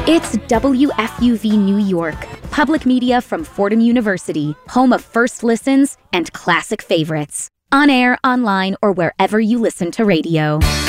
It's WFUV New York, public media from Fordham University, home of first listens and classic favorites. On air, online, or wherever you listen to radio.